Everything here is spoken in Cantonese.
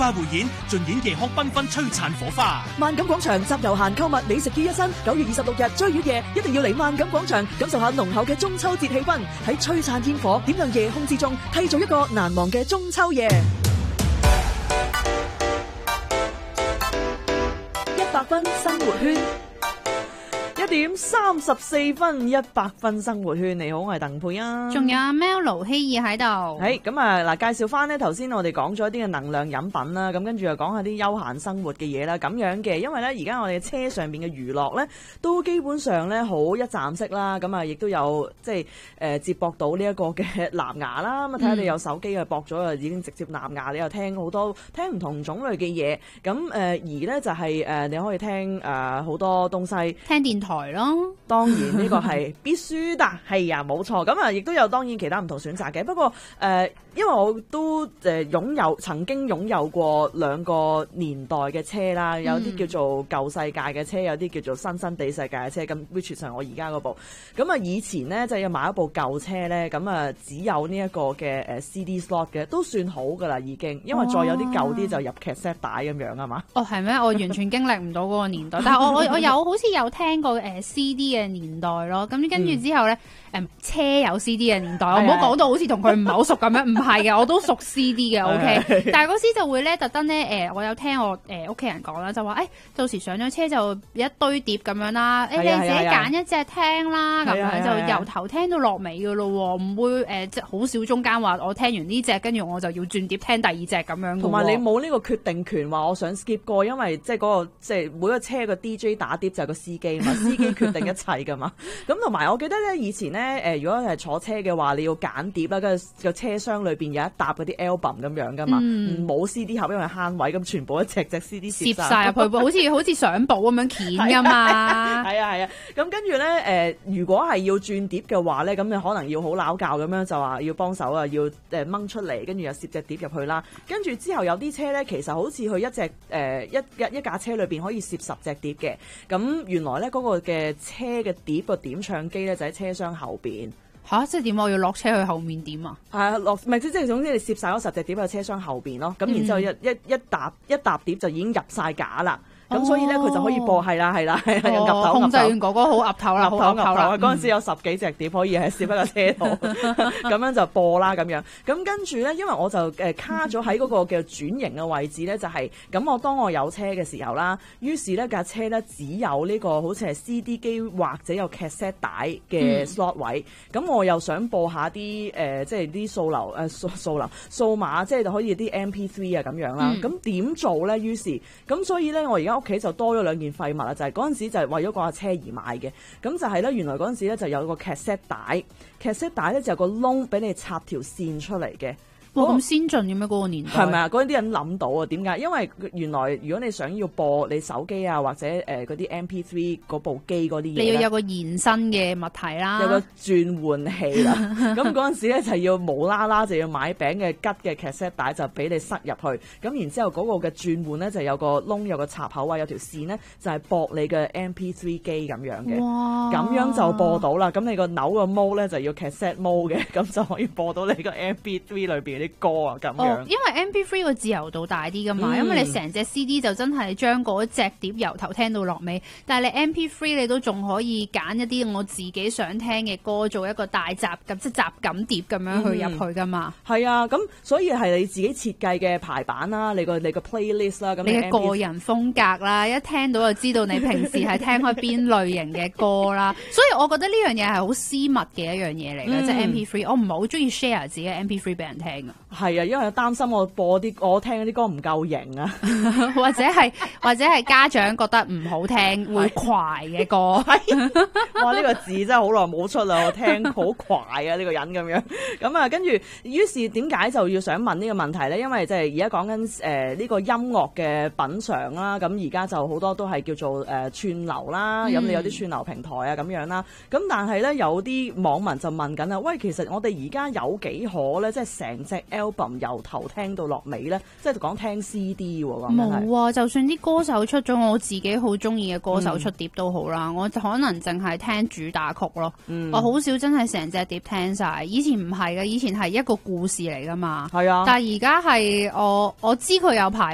花匯演，盡演夜空繽紛璀璨火花。 萬錦廣場集郵閒購物美食於一身，9月26日追月夜一定要嚟萬錦廣場感受下濃厚嘅中秋節氣氛，喺璀璨煙火點亮夜空之中，締造一個難忘嘅中秋夜。100分生活圈。1點34分，100分生活圈。你好，我係鄧佩啊。 仲有阿 Mel 盧希爾喺度。 係咁啊！嗱，介紹翻呢頭先我哋講咗一啲嘅能量飲品啦，咁跟住又講下啲休閒生活嘅嘢啦，咁樣嘅。因為咧，而家我哋車上邊嘅娛樂咧，都基本上咧好一站式啦。咁啊，亦都有即係接駁到呢一個嘅藍牙啦。咁啊，睇下你有手機啊，駁咗啊，已經直接藍牙，你又聽好多聽唔同種類嘅嘢。咁而咧就係你可以聽好多東西， 聽電台咯， 當然呢個係必須㗎，係啊，冇錯。咁啊，亦都有當然其他唔同選擇嘅。不過因為我都曾經擁有過兩個年代嘅車啦，有啲叫做舊世界嘅車，有啲叫做新地世界嘅車。咁 which 係我而家嗰部。咁啊，以前呢，就要買一部舊車呢，咁啊只有呢一個嘅CD slot 嘅，都算好㗎啦已經。因為再有啲舊啲就入 cassette 帶咁樣啊嘛。 哦，係咩？我完全經歷唔到嗰個年代，但係我有好似有聽過CD 嘅年代咯。咁跟住之後咧，車有 CD 嘅年代，我唔好講到好似同佢唔係好熟咁樣。唔係嘅，我都熟 CD 嘅 ，OK。但係嗰時就會咧特登咧我有聽我屋企人講啦，就話到時上咗車就一堆碟咁樣啦，你自己揀一隻聽啦，咁樣就由頭聽到落尾㗎咯喎，唔會即係好少中間話我聽完呢隻跟住我就要轉碟聽第二隻咁樣。 同埋你冇呢個決定權話我想 skip 過，因為即係嗰個即係每個車個 DJ 打碟就係個司機嘛，司機決定一切㗎嘛。咁同埋我記得咧以前咧如果係坐車嘅話，你要揀碟啦，跟住個車廂裏邊有一沓嗰啲 album 咁樣㗎嘛，冇 CD 盒因為慳位，咁全部一隻 CD 攝晒入去，好似相簿咁樣鉗㗎嘛。 係啊。咁跟住咧如果係要轉碟嘅話咧，咁你可能要好拗教咁樣就話要幫手啊，要掹出嚟，跟住又攝隻碟入去啦。跟住之後有啲車咧，其實好似佢一隻一架車裏邊可以攝10隻碟嘅。咁原來咧嗰個嘅車嘅碟個點唱機咧就喺車廂後邊。 吓，即係點？我要落車去後面點啊？ 唔係即係總之你攝晒嗰10隻碟喺車廂後邊咯。咁然之後一沓碟就已經入晒架啦。咁所以咧佢就可以播係啦，入頭控制員哥哥好岌頭啦，好岌頭啦。 嗰陣時有10幾隻碟可以係攝喺個車度，咁樣就播啦咁樣。咁跟住咧，因為我就卡咗喺嗰個嘅轉型嘅位置咧，就係咁。當我有車嘅時候啦，於是咧架車咧只有呢個好似係 CD 機或者有 cassette 帶嘅 slot 位。咁我又想播下啲即係啲數碼，即係可以啲 MP3 啊咁樣啦。咁點做咧？於是咁所以咧，我而家屋企就多咗2件廢物啦，就係嗰陣時就係為咗嗰架車而買嘅。咁就係咧，原來嗰陣時咧就有個 cassette 帶咧就有個窿俾你插條線出嚟嘅。 哇！咁先進嘅咩？嗰個年代係咪啊？嗰啲人諗到啊？點解？因為原來如果你想要播你手機啊，或者嗰啲 MP3 嗰部機嗰啲嘢， 你要有個延伸嘅物體啦， 有個轉換器啦。咁嗰陣時咧就要無啦啦就要買餅嘅吉嘅 cassette 帶就俾你塞入去。咁然之後嗰個嘅轉換咧就有個窿，有個插口位，有條線咧就係駁你嘅 MP3 機咁樣嘅。 哇！ 咁樣就播到啦。咁你個扭個 mode 咧就要 cassette mode 嘅，咁就可以播到你個 MP3 裏邊啲歌啊咁樣。 因為 MP3 個自由度大啲噶嘛，因為你成隻 CD 就真係將嗰隻碟由頭聽到落尾，但係你 MP3 你都仲可以揀一啲我自己想聽嘅歌，做一個大集咁即係集錦碟咁樣去入去噶嘛。 係啊，咁所以係你自己設計嘅排版啦，你個 playlist 啦，咁你嘅個人風格啦，一聽到就知道你平時係聽開邊類型嘅歌啦。所以我覺得呢樣嘢係好私密嘅一樣嘢嚟嘅，即係 MP3。我唔係好中意 share 自己嘅 MP3 俾人聽啊。 係啊，因為擔心我聽嗰啲歌唔夠型啊， 或者係家長覺得唔好聽會聒嘅歌。 哇！呢個字真係好耐冇出啦，我聽好聒啊呢個人咁樣。咁啊，跟住於是點解就要想問呢個問題咧？因為即係而家講緊呢個音樂嘅品嚐啦。咁而家就好多都係叫做串流啦，咁你有啲串流平台啊咁樣啦。咁但係咧有啲網民就問緊啦，喂，其實我哋而家有幾可咧，即係成隻 album 由頭聽到落尾咧，即係講聽 CD 喎。 冇啊，就算啲歌手出咗我自己好中意嘅歌手出碟都好啦，我可能淨係聽主打曲咯。我好少真係成隻碟聽晒。以前唔係嘅，以前係一個故事嚟噶嘛。係啊，但係而家係我知佢有排